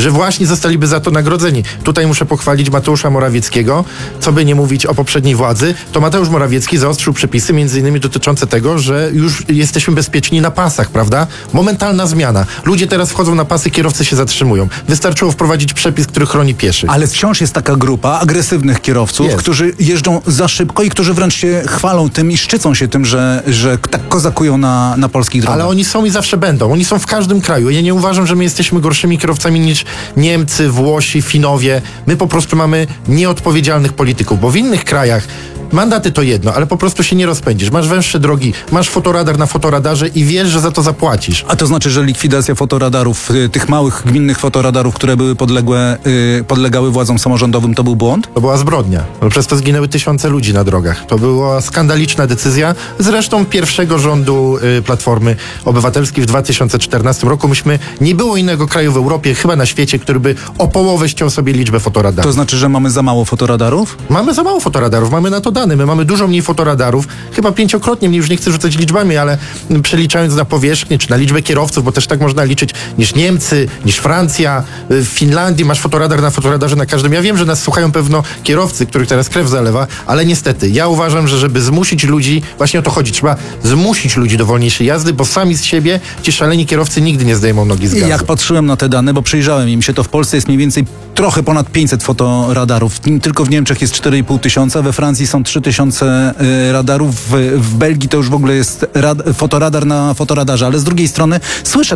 że właśnie zostaliby za to nagrodzeni. Tutaj muszę pochwalić Mateusza Morawieckiego, co by nie mówić o poprzedniej władzy, to Mateusz Morawiecki zaostrzył przepisy między innymi dotyczące tego, że już jesteśmy bezpieczni na pasach, prawda? Momentalna zmiana. Ludzie teraz wchodzą na pasy, kierowcy się zatrzymują. Wystarczyło wprowadzić przepis, który chroni pieszych. Ale wciąż jest taka grupa agresywnych kierowców, którzy jeżdżą za szybko i którzy wręcz się chwalą tym i szczycą się tym, że tak kozakują na polskich drogach. Ale oni są i zawsze będą. Oni są w każdym kraju. Ja nie uważam, że my jesteśmy gorszymi kierowcami niż Niemcy, Włosi, Finowie. My po prostu mamy nieodpowiedzialnych polityków, bo w innych krajach mandaty to jedno, ale po prostu się nie rozpędzisz. Masz węższe drogi, masz fotoradar na fotoradarze i wiesz, że za to zapłacisz. A to znaczy, że likwidacja fotoradarów, tych małych gminnych fotoradarów, które były podlegały władzom samorządowym, to był błąd? To była zbrodnia. No, przez to zginęły tysiące ludzi na drogach. To była skandaliczna decyzja. Zresztą pierwszego rządu Platformy Obywatelskiej w 2014 roku. Nie było innego kraju w Europie, chyba na świecie, który by o połowę ściął sobie liczbę fotoradarów. To znaczy, że mamy za mało fotoradarów? Mamy za mało fotoradarów, mamy na to dane. My mamy dużo mniej fotoradarów, chyba 5-krotnie mniej, już nie chcę rzucać liczbami, ale przeliczając na powierzchnię, czy na liczbę kierowców, bo też tak można liczyć, niż Niemcy, niż Francja, w Finlandii masz fotoradar na fotoradarze na każdym. Ja wiem, że nas słuchają pewno kierowcy, których teraz krew zalewa, ale niestety, ja uważam, że żeby zmusić ludzi, właśnie o to chodzi, trzeba zmusić ludzi do wolniejszej jazdy, bo sami z siebie ci szaleni kierowcy nigdy nie zdejmą nogi z gazu. Jak patrzyłem na te dane, bo przyjrzałem im się, to w Polsce jest mniej więcej trochę ponad 500 fotoradarów. Tylko w Niemczech jest 4,5 tysiąca, we Francji są 3000 radarów, w Belgii to już w ogóle jest fotoradar na fotoradarze, ale z drugiej strony słyszę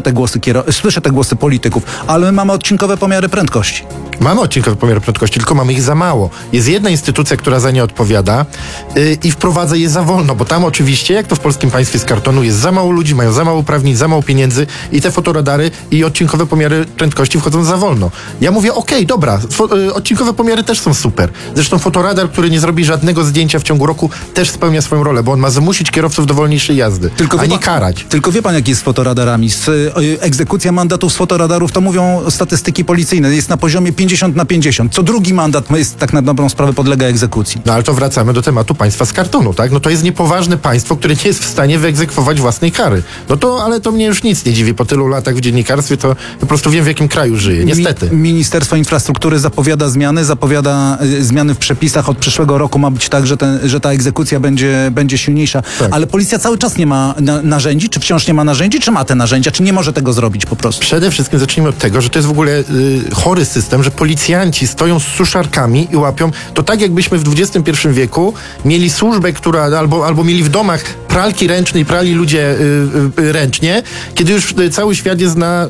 te głosy polityków, ale my mamy odcinkowe pomiary prędkości. Mamy odcinkowe pomiary prędkości, tylko mamy ich za mało. Jest jedna instytucja, która za nie odpowiada i wprowadza je za wolno, bo tam oczywiście, jak to w polskim państwie z kartonu, jest za mało ludzi, mają za mało uprawnień, za mało pieniędzy i te fotoradary i odcinkowe pomiary prędkości wchodzą za wolno. Ja mówię, okej, dobra, odcinkowe pomiary też są super. Zresztą fotoradar, który nie zrobi żadnego zdjęcia w ciągu roku, też spełnia swoją rolę, bo on ma zmusić kierowców do wolniejszej jazdy, a nie karać. Tylko wie pan, jak jest z fotoradarami. Egzekucja mandatów z fotoradarów, to mówią statystyki policyjne, jest na poziomie 50/50. Co drugi mandat jest tak na dobrą sprawę podlega egzekucji. No ale to wracamy do tematu państwa z kartonu, tak? No to jest niepoważne państwo, które nie jest w stanie wyegzekwować własnej kary. No to, ale to mnie już nic nie dziwi. Po tylu latach w dziennikarstwie to po prostu wiem, w jakim kraju żyję. Niestety. Ministerstwo Infrastruktury zapowiada zmiany w przepisach. Od przyszłego roku ma być tak, że ta egzekucja będzie silniejsza. Tak. Ale policja cały czas nie ma narzędzi, czy wciąż nie ma narzędzi, czy ma te narzędzia, czy nie może tego zrobić po prostu? Przede wszystkim zacznijmy od tego, że to jest w ogóle chory system, że policjanci stoją z suszarkami i łapią. To tak, jakbyśmy w XXI wieku mieli służbę, która albo mieli w domach pralki ręczne i prali ludzie ręcznie, kiedy już cały świat jest na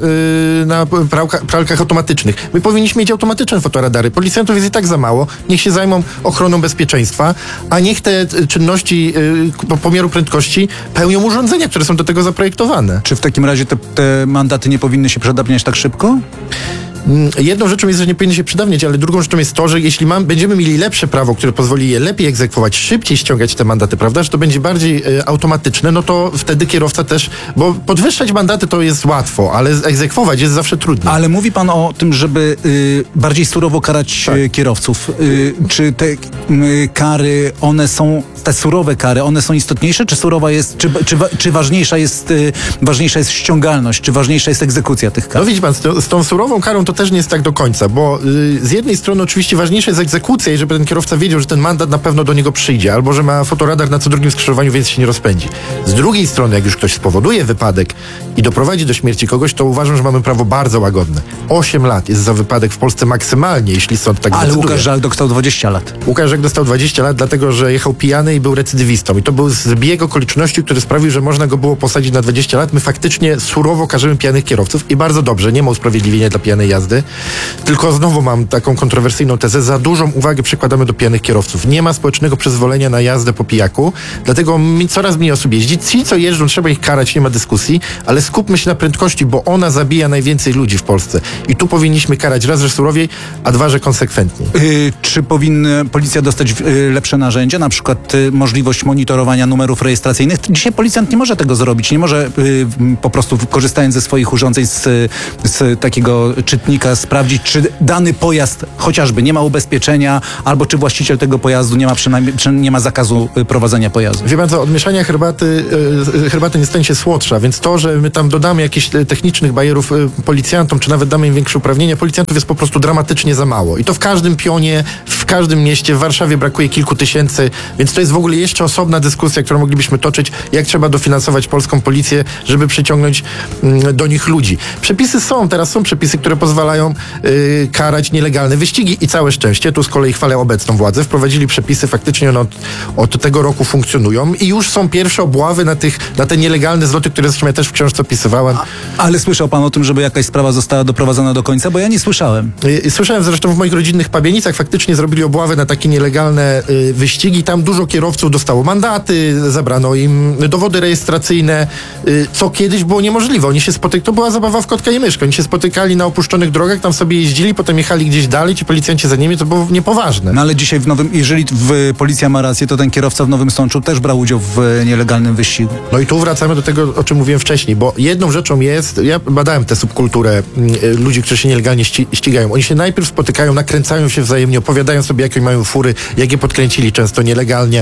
pralkach automatycznych. My powinniśmy mieć automatyczne fotoradary. Policjantów jest i tak za mało. Niech się zajmą ochroną bezpieczeństwa, a niech te czynności pomiaru prędkości pełnią urządzenia, które są do tego zaprojektowane. Czy w takim razie te mandaty nie powinny się przedawniać tak szybko? Jedną rzeczą jest, że nie powinny się przydawniać, ale drugą rzeczą jest to, że jeśli będziemy mieli lepsze prawo, które pozwoli je lepiej egzekwować, szybciej ściągać te mandaty, prawda, że to będzie bardziej automatyczne, no to wtedy kierowca też, bo podwyższać mandaty to jest łatwo, ale egzekwować jest zawsze trudniej. Ale mówi pan o tym, żeby bardziej surowo karać kierowców. Czy te kary, te surowe kary, one są istotniejsze, czy surowa jest, czy ważniejsza jest ściągalność, czy ważniejsza jest egzekucja tych kar? No widzi pan, z tą surową karą to też nie jest tak do końca, bo z jednej strony oczywiście ważniejsza jest egzekucja i żeby ten kierowca wiedział, że ten mandat na pewno do niego przyjdzie, albo że ma fotoradar na co drugim skrzyżowaniu, więc się nie rozpędzi. Z drugiej strony, jak już ktoś spowoduje wypadek i doprowadzi do śmierci kogoś, to uważam, że mamy prawo bardzo łagodne. 8 lat jest za wypadek w Polsce maksymalnie, jeśli sąd tak decyduje. Ale Łukasz Żak dostał 20 lat. Łukasz Żak dostał 20 lat, dlatego że jechał pijany i był recydywistą. I to był zbieg okoliczności, który sprawił, że można go było posadzić na 20 lat. My faktycznie surowo karzymy pijanych kierowców i bardzo dobrze, nie ma usprawiedliwienia dla pijanej jazdy. Tylko znowu mam taką kontrowersyjną tezę. Za dużą uwagę przykładamy do pijanych kierowców. Nie ma społecznego przyzwolenia na jazdę po pijaku, dlatego coraz mniej osób jeździ. Ci, co jeżdżą, trzeba ich karać, nie ma dyskusji, ale skupmy się na prędkości, bo ona zabija najwięcej ludzi w Polsce. I tu powinniśmy karać raz, że surowiej, a dwa, że konsekwentniej. Czy powinna policja dostać lepsze narzędzia, na przykład możliwość monitorowania numerów rejestracyjnych? Dzisiaj policjant nie może tego zrobić, nie może po prostu korzystając ze swoich urządzeń z takiego czytnika technika sprawdzić, czy dany pojazd chociażby nie ma ubezpieczenia, albo czy właściciel tego pojazdu nie ma zakazu prowadzenia pojazdu? Wie pan co, od mieszania herbaty nie stanie się słodsza, więc to, że my tam dodamy jakichś technicznych barierów policjantom, czy nawet damy im większe uprawnienia, policjantów jest po prostu dramatycznie za mało. I to w każdym pionie, w każdym mieście, w Warszawie brakuje kilku tysięcy, więc to jest w ogóle jeszcze osobna dyskusja, którą moglibyśmy toczyć, jak trzeba dofinansować polską policję, żeby przyciągnąć do nich ludzi. Przepisy teraz są przepisy, które pozwalają karać nielegalne wyścigi i całe szczęście, tu z kolei chwalę obecną władzę, wprowadzili przepisy, faktycznie od tego roku funkcjonują i już są pierwsze obławy na te nielegalne zloty, które zresztą ja też w książce opisywałem. Ale słyszał pan o tym, żeby jakaś sprawa została doprowadzona do końca? Bo ja nie słyszałem. Słyszałem zresztą w moich rodzinnych Pabienicach, faktycznie zrobili obławy na takie nielegalne wyścigi. Tam dużo kierowców dostało mandaty, zabrano im dowody rejestracyjne, co kiedyś było niemożliwe. To była zabawa w kotka i myszkę. Oni się spotykali na opuszczonych drogach, tam sobie jeździli, potem jechali gdzieś dalej, ci policjanci za nimi, to było niepoważne. No ale dzisiaj jeżeli policja ma rację, to ten kierowca w Nowym Sączu też brał udział w nielegalnym wyścigu. No i tu wracamy do tego, o czym mówiłem wcześniej, bo jedną rzeczą jest, ja badałem tę subkulturę ludzi, którzy się nielegalnie ścigają. Oni się najpierw spotykają, nakręcają się wzajemnie, opowiadają sobie, jakie mają fury, jak je podkręcili często nielegalnie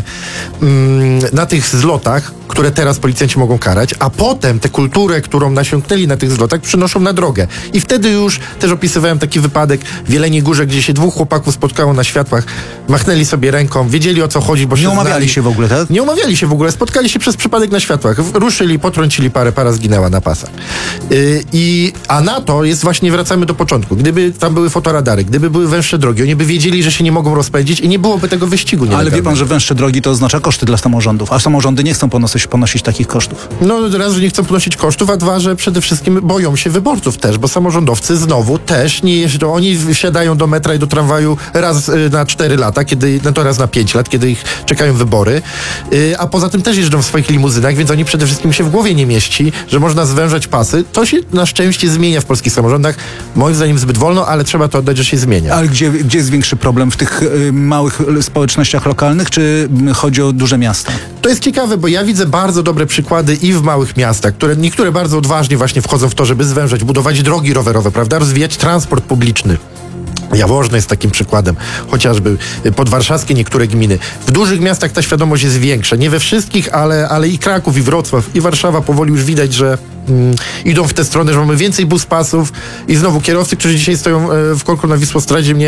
na tych zlotach, które teraz policjanci mogą karać, a potem tę kulturę, którą nasiąknęli na tych zlotach, przynoszą na drogę. I wtedy już też opisywałem taki wypadek w Jeleniej Górze, gdzie się dwóch chłopaków spotkało na światłach, machnęli sobie ręką, wiedzieli o co chodzi, bo nie się umawiali się w ogóle, tak? Nie umawiali się w ogóle, spotkali się przez przypadek na światłach, ruszyli, potrącili para zginęła na pasach. A na to jest właśnie, wracamy do początku, gdyby tam były fotoradary, gdyby były węższe drogi, oni by wiedzieli, że się nie mogą rozpędzić i nie byłoby tego wyścigu nielegalnego. Ale wie pan, że węższe drogi to oznacza koszty dla samorządów, a samorządy nie chcą ponosić takich kosztów. No raz, że nie chcą ponosić kosztów, a dwa, że przede wszystkim boją się wyborców też, bo samorządowcy znowu też nie jeżdżą. Oni wsiadają do metra i do tramwaju raz na 4 lata, to raz na 5 lat, kiedy ich czekają wybory, a poza tym też jeżdżą w swoich limuzynach, więc oni przede wszystkim się w głowie nie mieści, że można zwężać pasy. To się na szczęście zmienia w polskich samorządach. Moim zdaniem zbyt wolno, ale trzeba to oddać, że się zmienia. Ale gdzie jest większy problem? W tych małych społecznościach lokalnych, czy chodzi o duże miasta? To jest ciekawe, bo ja widzę bardzo dobre przykłady i w małych miastach, niektóre bardzo odważnie właśnie wchodzą w to, żeby zwężać, budować drogi rowerowe, prawda, rozwijać transport publiczny. Jaworzno jest takim przykładem, chociażby podwarszawskie niektóre gminy. W dużych miastach ta świadomość jest większa. Nie we wszystkich, ale i Kraków, i Wrocław, i Warszawa powoli już widać, że idą w tę stronę, że mamy więcej buspasów i znowu kierowcy, którzy dzisiaj stoją w korku na Wisłostradzie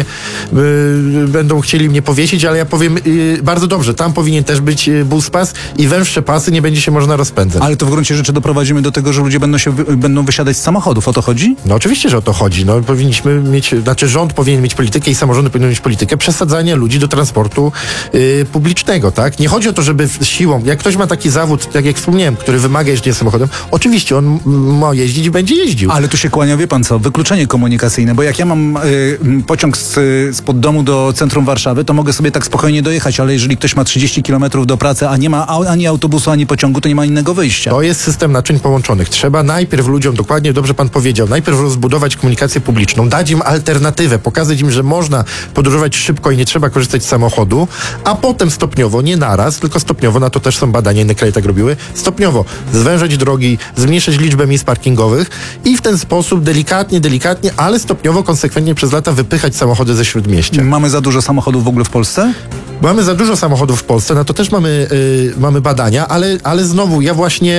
będą chcieli mnie powiesić, ale ja powiem bardzo dobrze, tam powinien też być buspas i węższe pasy, nie będzie się można rozpędzać. Ale to w gruncie rzeczy doprowadzimy do tego, że ludzie będą wysiadać z samochodów. O to chodzi? No oczywiście, że o to chodzi. No, powinniśmy mieć, rząd powinien mieć politykę i samorządy powinny mieć politykę przesadzania ludzi do transportu publicznego, tak? Nie chodzi o to, żeby siłą, jak ktoś ma taki zawód, tak jak wspomniałem, który wymaga jeżdżenia samochodem, oczywiście on ma jeździć i będzie jeździł. Ale tu się kłania, wie pan co, wykluczenie komunikacyjne, bo jak ja mam pociąg spod domu do centrum Warszawy, to mogę sobie tak spokojnie dojechać, ale jeżeli ktoś ma 30 km do pracy, a nie ma ani autobusu, ani pociągu, to nie ma innego wyjścia. To jest system naczyń połączonych. Trzeba najpierw ludziom, dokładnie dobrze pan powiedział, najpierw rozbudować komunikację publiczną, dać im alternatywę, pokazać im, że można podróżować szybko i nie trzeba korzystać z samochodu, a potem stopniowo, nie naraz, tylko stopniowo, na to też są badania, inne kraje tak robiły, stopniowo zwężać drogi, zmniejszać liczbę miejsc parkingowych i w ten sposób delikatnie, ale stopniowo, konsekwentnie przez lata wypychać samochody ze śródmieścia. Mamy za dużo samochodów w ogóle w Polsce? Mamy za dużo samochodów w Polsce, na to też mamy badania, ale znowu ja właśnie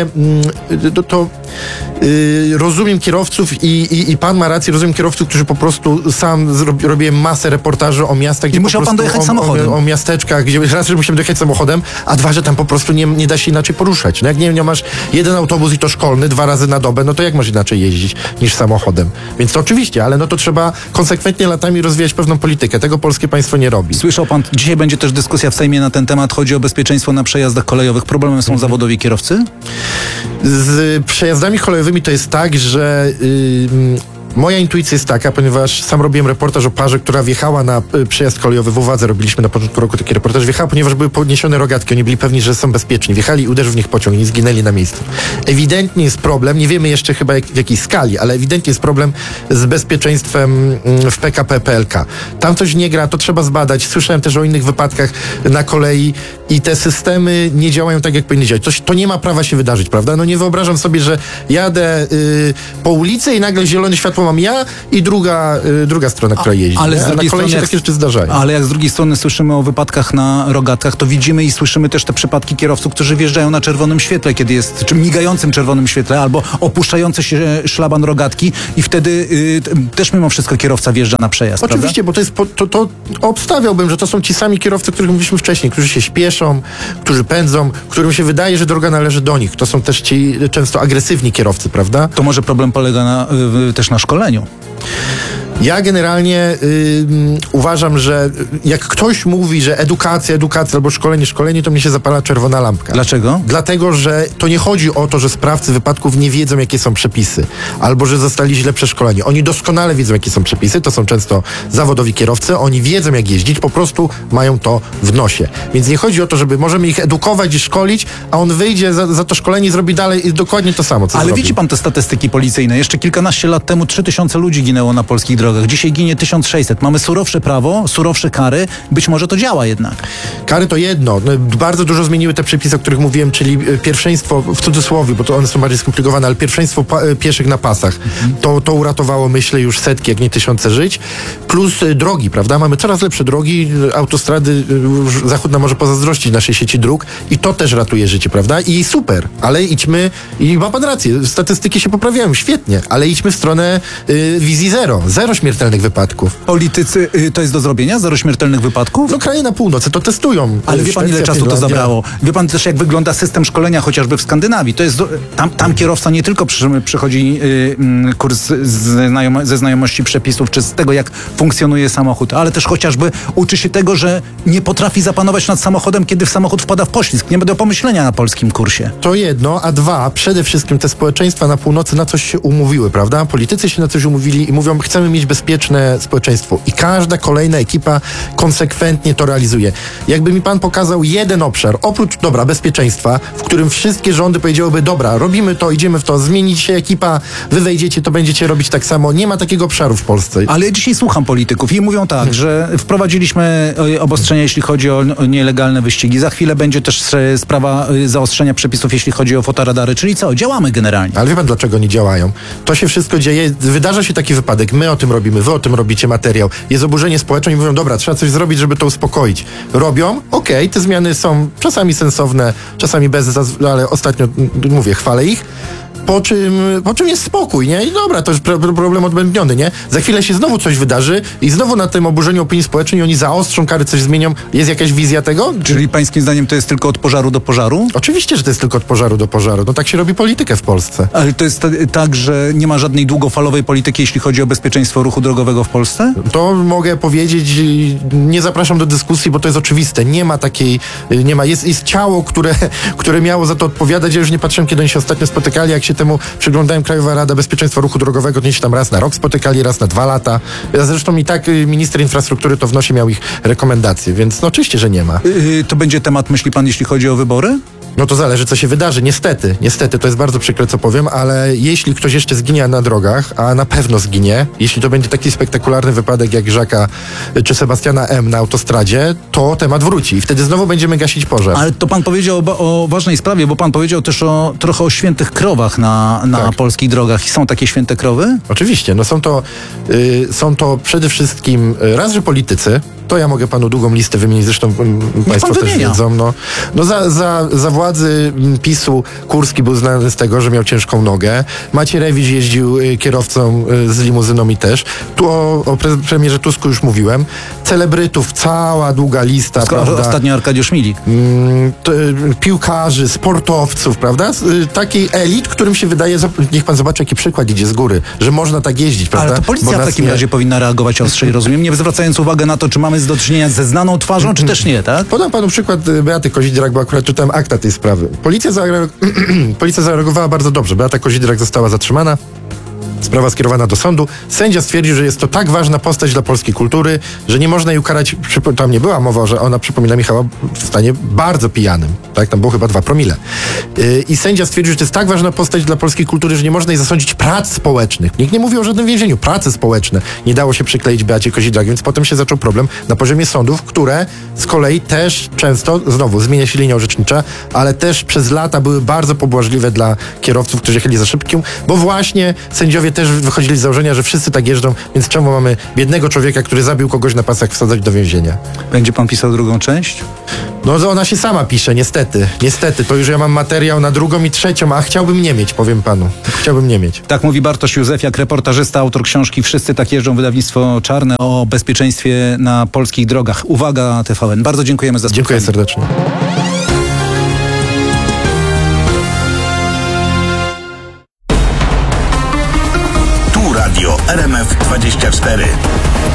rozumiem kierowców i pan ma rację, rozumiem kierowców, którzy po prostu robiłem masę reportaży o miastach, gdzie musiał pan dojechać samochodem. O miasteczkach, gdzie raz, że musimy dojechać samochodem, a dwa, że tam po prostu nie da się inaczej poruszać. No jak nie masz jeden autobus i to szkolny 2 razy na dobę, no to jak masz inaczej jeździć niż samochodem? Więc to oczywiście, ale no to trzeba konsekwentnie latami rozwijać pewną politykę. Tego polskie państwo nie robi. Słyszał pan, dzisiaj będzie też dyskusja w Sejmie na ten temat. Chodzi o bezpieczeństwo na przejazdach kolejowych. Problemem są zawodowi kierowcy? Z przejazdami kolejowymi to jest tak, że moja intuicja jest taka, ponieważ sam robiłem reportaż o parze, która wjechała na przejazd kolejowy w Uwadze, robiliśmy na początku roku taki reportaż, wjechała, ponieważ były podniesione rogatki, oni byli pewni, że są bezpieczni. Wjechali i uderzył w nich pociąg i zginęli na miejscu. Ewidentnie jest problem, nie wiemy jeszcze chyba w jakiej skali, ale ewidentnie jest problem z bezpieczeństwem w PKP PLK. Tam coś nie gra, to trzeba zbadać. Słyszałem też o innych wypadkach na kolei i te systemy nie działają tak, jak powinny działać. To nie ma prawa się wydarzyć, prawda? No nie wyobrażam sobie, że jadę po ulicy i nagle zielone światło mam ja i druga strona, która jeździ. ale z A na drugiej kolei się strony, takie rzeczy zdarzają. Ale jak z drugiej strony słyszymy o wypadkach na rogatkach, to widzimy i słyszymy też te przypadki kierowców, którzy wjeżdżają na czerwonym świetle, kiedy jest, czy migającym czerwonym świetle, albo opuszczający się szlaban rogatki i wtedy też mimo wszystko kierowca wjeżdża na przejazd, Oczywiście, bo to obstawiałbym, że to są ci sami kierowcy, o których mówiliśmy wcześniej, którzy się śpieszą, którzy pędzą, którym się wydaje, że droga należy do nich. To są też ci często agresywni kierowcy, prawda? To może problem polega też na szkoleniu. Ja generalnie uważam, że jak ktoś mówi, że edukacja albo szkolenie, to mnie się zapala czerwona lampka. Dlaczego? Dlatego, że to nie chodzi o to, że sprawcy wypadków nie wiedzą, jakie są przepisy, albo że zostali źle przeszkoleni. Oni doskonale wiedzą, jakie są przepisy, to są często zawodowi kierowcy, oni wiedzą, jak jeździć, po prostu mają to w nosie. Więc nie chodzi o to, żeby możemy ich edukować i szkolić, a on wyjdzie za to szkolenie i zrobi dalej dokładnie to samo, co Ale zrobił. widzi pan te statystyki policyjne. Jeszcze kilkanaście lat temu 3000 ludzi ginęło na polskich drogach. Dzisiaj ginie 1600. Mamy surowsze prawo, surowsze kary. Być może to działa jednak. Kary to jedno. Bardzo dużo zmieniły te przepisy, o których mówiłem, czyli pierwszeństwo, w cudzysłowie, bo to one są bardziej skomplikowane, ale pierwszeństwo pieszych na pasach. To uratowało, myślę, już setki, jak nie tysiące żyć. Plus drogi, prawda? Mamy coraz lepsze drogi, autostrady, Zachód może pozazdrościć naszej sieci dróg i to też ratuje życie, prawda? I super, ale idźmy, i ma pan rację, statystyki się poprawiają, świetnie, ale idźmy w stronę wizji zero śmiertelnych wypadków. Politycy, to jest do zrobienia? Zero śmiertelnych wypadków? No kraje na północy to testują. Ale wie pan, ile Szwecja, czasu to Finlandia. zabrało? Wie pan też, jak wygląda system szkolenia chociażby w Skandynawii? To jest tam kierowca nie tylko przychodzi kurs ze znajomości przepisów, czy z tego, jak funkcjonuje samochód, ale też chociażby uczy się tego, że nie potrafi zapanować nad samochodem, kiedy samochód wpada w poślizg. Nie będę pomyślenia na polskim kursie. To jedno, a dwa, przede wszystkim te społeczeństwa na północy na coś się umówiły, prawda? Politycy się na coś umówili i mówią, chcemy mieć bezpieczne społeczeństwo. I każda kolejna ekipa konsekwentnie to realizuje. Jakby mi pan pokazał jeden obszar, oprócz, bezpieczeństwa, w którym wszystkie rządy powiedziałyby, dobra, robimy to, idziemy w to, zmieni się ekipa, wy wejdziecie, to będziecie robić tak samo. Nie ma takiego obszaru w Polsce. Ale ja dzisiaj słucham polityków i mówią tak, że wprowadziliśmy obostrzenia, jeśli chodzi o nielegalne wyścigi. Za chwilę będzie też sprawa zaostrzenia przepisów, jeśli chodzi o fotoradary. Czyli co? Działamy generalnie. Ale wie pan, dlaczego nie działają? To się wszystko dzieje, wydarza się taki wypadek, my o tym robimy, wy o tym robicie materiał, jest oburzenie społeczne i mówią, dobra, trzeba coś zrobić, żeby to uspokoić. Robią, okej, te zmiany są czasami sensowne, czasami ale ostatnio, mówię, chwalę ich. Po czym jest spokój, nie? I dobra, to już problem odbębniony, nie? Za chwilę się znowu coś wydarzy i znowu na tym oburzeniu opinii społecznej oni zaostrzą kary, coś zmienią. Jest jakaś wizja tego? Czyli pańskim zdaniem to jest tylko od pożaru do pożaru? Oczywiście, że to jest tylko od pożaru do pożaru. No tak się robi politykę w Polsce. Ale to jest tak, że nie ma żadnej długofalowej polityki, jeśli chodzi o bezpieczeństwo ruchu drogowego w Polsce? To mogę powiedzieć, nie zapraszam do dyskusji, bo to jest oczywiste. Nie ma takiej, jest ciało, które miało za to odpowiadać. Ja już nie patrzyłem, kiedy oni się ostatnio spotykali, jak się temu przyglądałem. Krajowa Rada Bezpieczeństwa Ruchu Drogowego, to się tam raz na rok spotykali, raz na 2 lata. Zresztą i tak minister infrastruktury to w nosie miał ich rekomendacje, więc no oczywiście, że nie ma. To będzie temat, myśli pan, jeśli chodzi o wybory? No to zależy, co się wydarzy. Niestety, to jest bardzo przykre, co powiem, ale jeśli ktoś jeszcze zginie na drogach, a na pewno zginie, jeśli to będzie taki spektakularny wypadek jak Żaka czy Sebastiana M. na autostradzie, to temat wróci i wtedy znowu będziemy gasić pożar. Ale to pan powiedział o ważnej sprawie, bo pan powiedział też trochę o świętych krowach na Tak. polskich drogach. I są takie święte krowy? Oczywiście, no są to przede wszystkim raz, że politycy. To ja mogę panu długą listę wymienić, zresztą państwo też wymienia. wiedzą. Za władzy PiS-u Kurski był znany z tego, że miał ciężką nogę. Macierewicz jeździł kierowcą z limuzyną i też. Tu o premierze Tusku już mówiłem. Celebrytów, cała długa lista, prawda? Ostatnio Arkadiusz Milik. Piłkarzy, sportowców, prawda? Takiej elit, którym się wydaje, niech pan zobaczy, jaki przykład idzie z góry, że można tak jeździć, prawda? Ale to policja w takim razie powinna reagować ostrzej, rozumiem, nie zwracając uwagi na to, czy mamy do czynienia ze znaną twarzą, czy też nie, tak? Podam panu przykład Beaty Kozidrak, bo akurat czytałem akta tej sprawy. Policja zareagowała bardzo dobrze. Beata Kozidrak została zatrzymana. Sprawa skierowana do sądu. Sędzia stwierdził, że jest to tak ważna postać dla polskiej kultury, że nie można jej ukarać. Tam nie była mowa, że ona przypomina Michała w stanie bardzo pijanym. Tak? Tam było chyba 2 promile. I sędzia stwierdził, że to jest tak ważna postać dla polskiej kultury, że nie można jej zasądzić prac społecznych. Nikt nie mówił o żadnym więzieniu. Prace społeczne. Nie dało się przykleić Beacie Kozidrak, więc potem się zaczął problem na poziomie sądów, które z kolei też często, znowu, zmienia się linia orzecznicza, ale też przez lata były bardzo pobłażliwe dla kierowców, którzy jechali za szybkim, bo właśnie sędziowie Świadkowie też wychodzili z założenia, że wszyscy tak jeżdżą, więc czemu mamy biednego człowieka, który zabił kogoś na pasach, wsadzać do więzienia? Będzie pan pisał drugą część? No to ona się sama pisze, niestety. Niestety, to już ja mam materiał na drugą i trzecią, a chciałbym nie mieć, powiem panu. Chciałbym nie mieć. Tak mówi Bartosz Józefiak, reportażysta, autor książki Wszyscy tak jeżdżą, wydawnictwo Czarne, o bezpieczeństwie na polskich drogach. Uwaga TVN. Bardzo dziękujemy za spotkanie. Dziękuję serdecznie. Tu radio RMF 24.